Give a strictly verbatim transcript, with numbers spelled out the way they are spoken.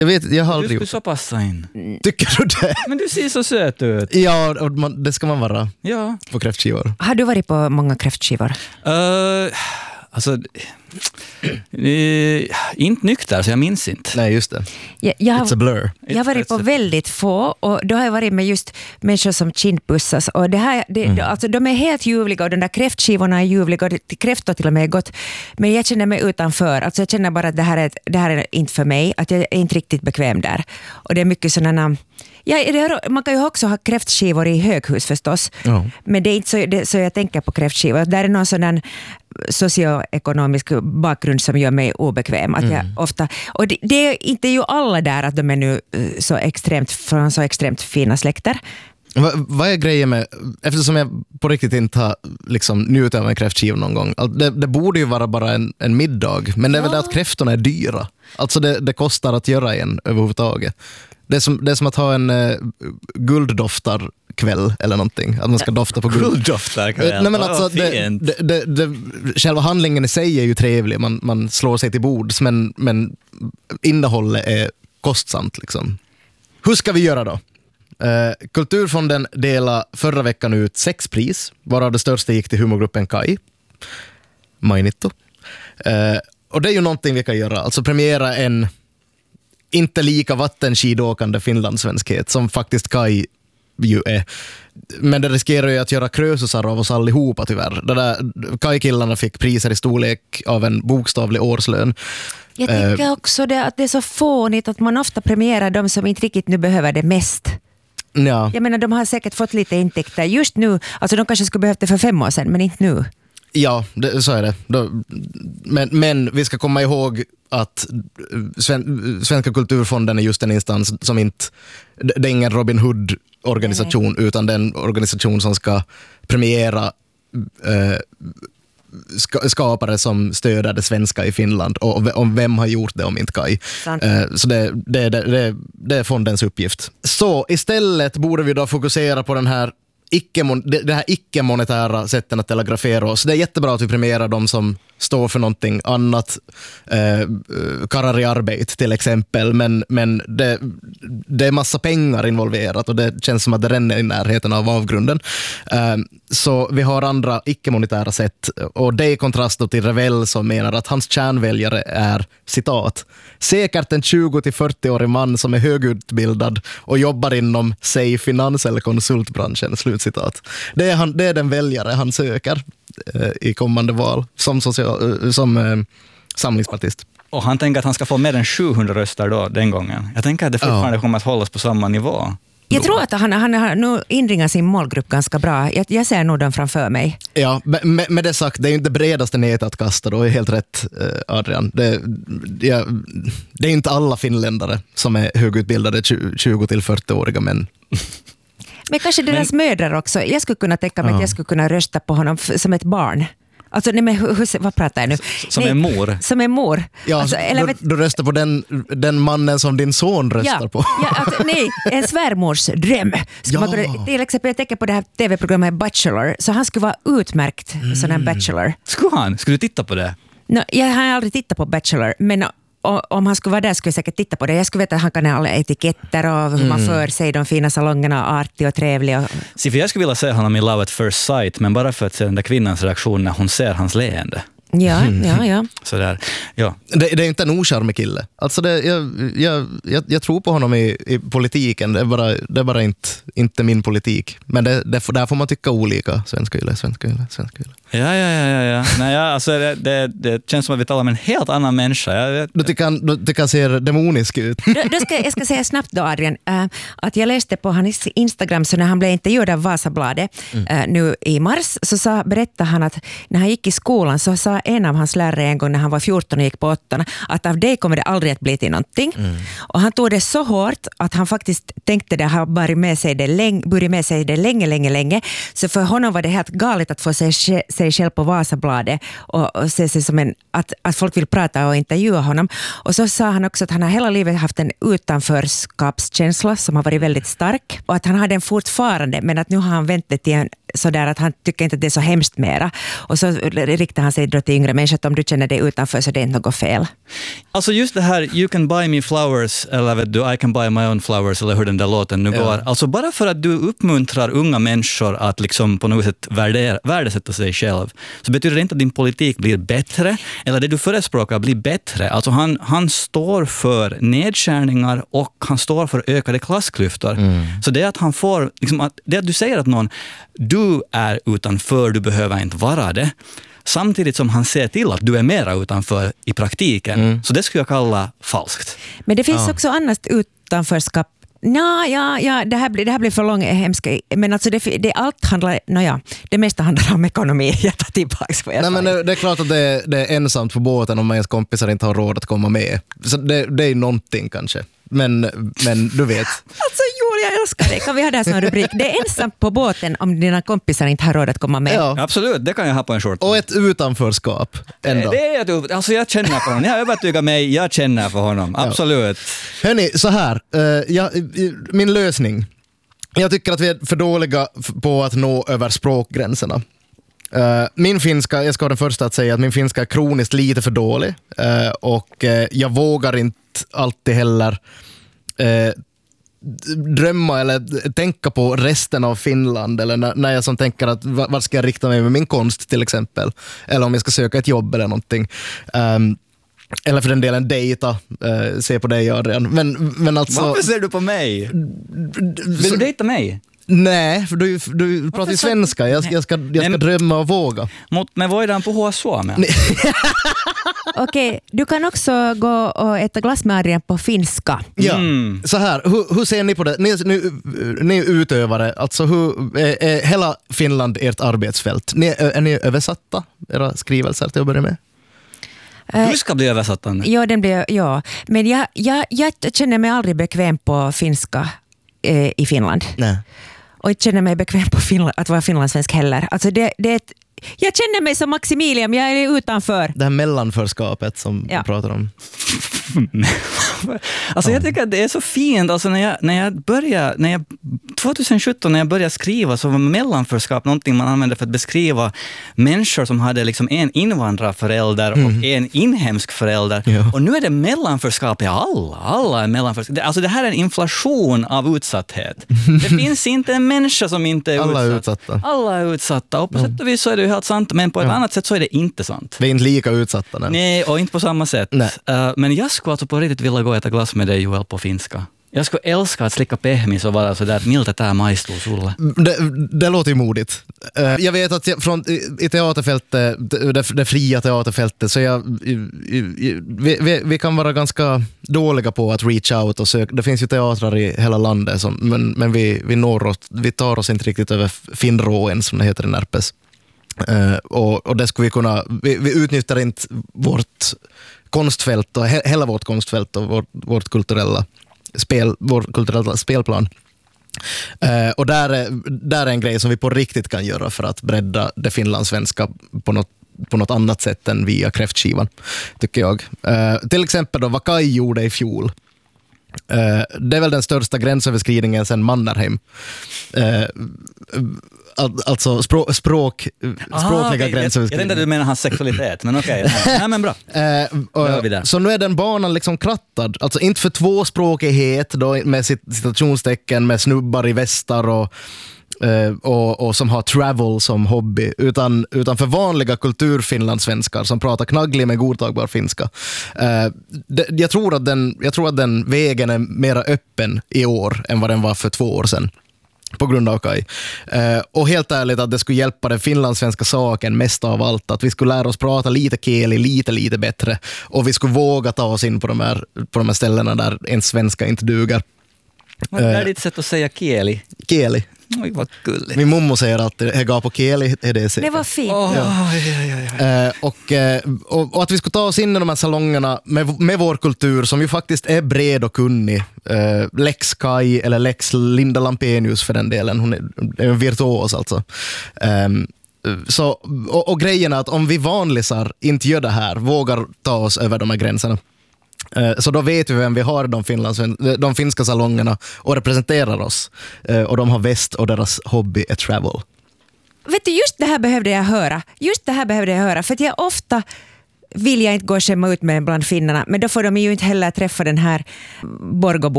Jag vet, jag har aldrig Du gjort. skulle så passa in. Tycker du det? Men du ser så söt ut. Ja, och man, det ska man vara Ja. på kräftskivor. Har du varit på många kräftskivor? Uh, alltså, uh, inte nykter, så jag minns inte. Nej, just det. Jag, jag, It's a blur. jag har varit på väldigt få och då har jag varit med just människor som kindpussas och det här, det, mm. alltså, de är helt ljuvliga och de där kräftskivorna är ljuvliga och kräftor till och med är gott, men jag känner mig utanför, alltså jag känner bara att det här är, det här är inte för mig, att jag är inte riktigt bekväm där och det är mycket sådana. Ja, det är, man kan ju också ha kräftskivor i höghus förstås, Ja. men det är inte så, det, så jag tänker på kräftskivor. Där är någon sådan socioekonomisk bakgrund som gör mig obekväm. Att jag Mm. ofta, och det, det är inte ju alla där att de är nu så extremt, från så extremt fina släkter. Va, vad är grejen med, eftersom jag på riktigt inte har liksom, njutit av en kräftskiva någon gång, alltså, det, det borde ju vara bara en, en middag, men det är väl det att kräftorna är dyra. Alltså det, det kostar att göra en överhuvudtaget. Det är som, det är som att ha en uh, gulddoftar kväll eller någonting, att man ska dofta på guld. Gulddoftar kväll. Nej, men alltså, oh, det, det, det, det, själva handlingen i sig är ju trevlig, man, man slår sig till bords, men, men innehållet är kostsamt liksom. Hur ska vi göra då? Uh, Kulturfonden delade förra veckan ut sex pris, varav det största gick till humorgruppen Kai. Mainittu. Uh, och det är ju någonting vi kan göra, alltså premiera en inte lika vattenskidåkande finlandssvenskhet som faktiskt Kai ju är. Men det riskerar ju att göra krösusar av oss allihopa tyvärr. Det där, Kai-killarna fick priser i storlek av en bokstavlig årslön. Jag tycker uh, också det, att det är så fånigt att man ofta premierar de som inte riktigt nu behöver det mest. Ja. Jag menar, de har säkert fått lite intäkter just nu. Alltså de kanske skulle behövt det för fem år sedan, men inte nu. Ja, det, så är det. Men, men vi ska komma ihåg att Sven, Svenska kulturfonden är just en instans som inte, det är ingen Robin Hood-organisation, nej, utan det är en organisation som ska premiera eh, ska, skapare som stöder det svenska i Finland. Och om vem har gjort det om inte Kai. Eh, så det, det, det, det, det är fondens uppgift. Så istället borde vi då fokusera på den här Icke, det här icke-monetära sätten att telegrafera oss. Det är jättebra att vi premierar de som står för någonting annat, eh, karrar i arbete till exempel, men, men det, det är massa pengar involverat och det känns som att det ränner i närheten av avgrunden. Eh, så vi har andra icke-monetära sätt, och det är i kontrast då till Revell som menar att hans kärnväljare är, citat, säkert en tjugo till fyrtio-årig man som är högutbildad och jobbar inom, säg, finans- eller konsultbranschen, slutcitat. Det är, han, det är den väljare han söker eh, i kommande val som, social, som eh, samlingspartist. Och han tänker att han ska få mer än sjuhundra röster då, den gången. Jag tänker att det fortfarande ja. kommer att hållas på samma nivå. Jag tror att han, han har nu inringat sin målgrupp ganska bra. Jag, jag ser nog den framför mig. Ja, med, med det sagt, det är ju inte det bredaste nätet att kasta då, är helt rätt, Adrian. Det, ja, det är inte alla finländare som är högutbildade tjugo till fyrtio-åriga män. Men kanske deras men, mödrar också. Jag skulle kunna tänka mig ja. att jag skulle kunna rösta på honom f- som ett barn. Alltså, nej, men hur, vad pratar jag nu? Som nej, en mor. Som en mor. Ja, alltså, eller, du, du röstar på den, den mannen som din son röstar ja, på. Ja, alltså, nej, en svärmors dröm. Ja. Man kunna, till exempel, jag tänker på det här tv-programmet Bachelor, så han skulle vara utmärkt mm. sån här bachelor. Skulle han? Skulle du titta på det? No, jag har aldrig tittat på Bachelor, men och om han skulle vara där skulle jag säkert titta på det. Jag skulle veta att han kan ha alla etiketter och hur mm. man för sig i de fina salongerna, artig och trevlig. Och... Se, för jag skulle vilja se honom i Love at First Sight, men bara för att se den där kvinnans reaktion när hon ser hans leende. Ja, ja, ja. Sådär, ja. Det, det är inte en ocharmig kille. Alltså det, jag, jag, jag, jag tror på honom i, i politiken. Det är bara, det är bara inte, inte min politik. Men det, det, där får man tycka olika. Svenska yle, svenska yle, svenska yle. Ja, ja, ja, ja, ja. Nej, ja, alltså det, det, det känns som att vi talar om en helt annan människa. Jag, du tycker han, du tycker han ser demonisk ut. Då, då ska, jag ska säga snabbt då, Adrian, äh, att jag läste på hans Instagram, så när han blev intervjuad av Vasabladet mm. äh, nu i mars, så sa, berättade han att när han gick i skolan så sa en av hans lärare en gång när han var fjorton och gick på åttan att av dig kommer det aldrig att bli till någonting. Mm. Och han tog det så hårt att han faktiskt tänkte det, har burit med sig det länge, burit med sig det länge, länge, länge. Så för honom var det helt galet att få sig, sig själv på Vasabladet och, och se sig som en, att, att folk vill prata och intervjua honom. Och så sa han också att han har hela livet haft en utanförskapskänsla som har varit väldigt stark, och att han har den fortfarande, men att nu har han vänt det till en sådär att han tycker inte att det är så hemskt mera. Och så riktar han sig då till till yngre människor att om du känner dig utanför så det är inte något fel. Alltså just det här, you can buy me flowers, eller vet du, I can buy my own flowers, eller hur den där låten nu ja. går. Alltså bara för att du uppmuntrar unga människor att liksom på något sätt värdera, värdesätta sig själv, så betyder det inte att din politik blir bättre, eller det du förespråkar blir bättre. Alltså han, han står för nedskärningar och han står för ökade klassklyftor. Mm. Så det är att han får, liksom, att, det att du säger att någon, du är utanför, du behöver inte vara det. Samtidigt som han ser till att du är mera utanför i praktiken. Mm. Så det skulle jag kalla falskt. Men det finns ja. också annat utanförskap. Nå, ja, ja, det här blir, det här blir för långt hemskt. Men alltså det, det allt handlar, no ja, det mesta handlar om ekonomi. Jag tar tillbaks vad jag Nej, sa. men det, det är klart att det, det är ensamt på båten om ens kompisar inte har råd att komma med. Så det, det är någonting kanske. Men, men du vet. Alltså Julia, jag älskar det. Kan vi ha det här som rubrik? Det är ensamt på båten om dina kompisar inte har råd att komma med. Ja. Absolut, det kan jag ha på en short. Och ett utanförskap. Ändå. Det är ett, alltså jag känner på honom. Jag övertygar mig, jag känner för honom. Absolut. Ja. Hörrni, så här. Uh, jag, min lösning. Jag tycker att vi är för dåliga på att nå över språkgränserna. Uh, min finska, jag ska vara den första att säga att min finska är kroniskt lite för dålig. Uh, och uh, jag vågar inte alltid heller uh, drömma eller tänka på resten av Finland, eller när, när jag som tänker att var ska jag rikta mig med min konst till exempel, eller om jag ska söka ett jobb eller någonting. Um, eller för den delen dejta, uh, se på dig Adrian. Men, men alltså, varför ser du på mig? Vill du dejta mig? Nej, för du, du pratar ju svenska. Jag, jag ska, jag ska Nej, drömma och våga. Mot med voidaan puhua suomea. Okej, okay, du kan också gå och äta glass med Adrian på finska. Ja, mm. Så här, hur, hur ser ni på det? Ni, ni, ni är utövare, alltså hur är, är hela Finland ert arbetsfält? Ni, är ni översatta, era skrivelser till att börja med? Du ska bli översattande. Ja, den blir, ja. Men jag, jag, jag känner mig aldrig bekväm på finska eh, i Finland. Nej. Och jag känner mig bekväm på Finland, att vara finlandssvensk heller. Alltså det, det är ett, jag känner mig som Maximilian, jag är utanför. Det här mellanförskapet som ja. du pratar om. Alltså jag tycker att det är så fint. Alltså när jag, när jag började, när jag, tjugohundrasjutton när jag började skriva så var mellanförskap någonting man använde för att beskriva människor som hade liksom en invandrarförälder mm. och en inhemsk förälder. Ja. Och nu är det mellanförskap i alla. Alla är mellanförskap. Alltså det här är en inflation av utsatthet. Det finns inte en människa som inte är alla utsatt. Är utsatta. Alla är utsatta. Och på ja. sätt och vis så är det ju helt sant. Men på ett ja. annat sätt så är det inte sant. Vi är inte lika utsatta. Nej, nej och inte på samma sätt. Uh, men jag skulle alltså på riktigt vilja gå och äta glass med dig, Joel, på finska. Jag skulle älska att slicka pehmis och vara sådär, miltä tää maistuu sulle. Det, det låter ju modigt. Jag vet att jag, från, i teaterfältet, det, det fria teaterfältet, så jag, vi, vi, vi kan vara ganska dåliga på att reach out och söka. Det finns ju teatrar i hela landet, som, men, men vi, vi, når oss, vi tar oss inte riktigt över Finnråen, som det heter i Närpes. Uh, och, och det skulle vi kunna, vi, vi utnyttjar inte vårt konstfält och he, hela vårt konstfält och vårt, vårt kulturella spel, vår kulturella spelplan. Uh, och där är, där är en grej som vi på riktigt kan göra för att bredda det finlandssvenska på något, på något annat sätt än via kräftskivan, tycker jag. Uh, till exempel då vad Kaj gjorde i fjol. Uh, det är väl den största gränsöverskridningen sedan Mannerheim. Uh, Alltså språk, språk, språkliga okay. gränsöverskridningar. Jag tänkte att du menar hans sexualitet, men okej. Okay. Nej, men bra. Eh, så nu är den banan liksom krattad. Alltså inte för tvåspråkighet då, med citationstecken, med snubbar i västar och, eh, och, och som har travel som hobby, utan, utan för vanliga kulturfinlandssvenskar som pratar knagglig med godtagbar finska. Eh, det, jag, tror att den, jag tror att den vägen är mera öppen i år än vad den var för två år sedan. På grund av Kaj. Uh, och helt ärligt att det skulle hjälpa den finlandssvenska saken mest av allt. Att vi skulle lära oss prata lite keli, lite, lite bättre. Och vi skulle våga ta oss in på de här, på de här ställena där en svenska inte duger. Vad är uh, ditt sätt att säga keli? Keli. Oj, vad gulligt. Min mommo säger alltid, hega på keli är det säkert. Det var fint. Oh, ja. Ja, ja, ja. Uh, och, uh, och, och att vi skulle ta oss in i de här salongerna med, med vår kultur som ju faktiskt är bred och kunnig. Uh, Lex Kaj eller Lex Linda Lampenius för den delen. Hon är, är en virtuos alltså. Um, så, och, och grejen är att om vi vanlisar inte gör det här, vågar ta oss över de här gränserna, så då vet vi vem vi har de, Finlands, de finska salongerna och representerar oss. Och de har väst och deras hobby är travel. vet du, just det här behövde jag höra. Just det här behövde jag höra. För att jag ofta vill jag inte gå och skämma ut med bland finnarna, men då får de ju inte heller träffa den här Borgåbo